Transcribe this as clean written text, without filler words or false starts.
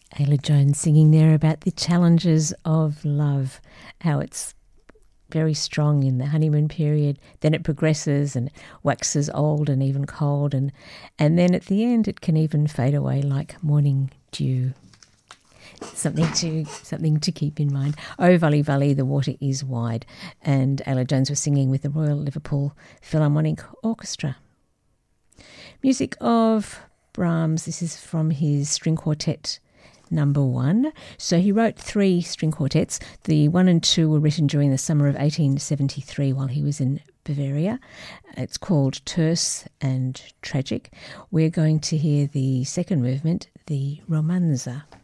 Ayla Jones singing there about the challenges of love, how it's very strong in the honeymoon period, then it progresses and waxes old and even cold, and then at the end it can even fade away like morning dew. Something to keep in mind. Oh, Vully Vully, the water is wide. And Ayla Jones was singing with the Royal Liverpool Philharmonic Orchestra. Music of Brahms. This is from his string quartet number 1. So he wrote 3 string quartets. The 1 and 2 were written during the summer of 1873 while he was in Bavaria. It's called Terse and Tragic. We're going to hear the second movement, the Romanza.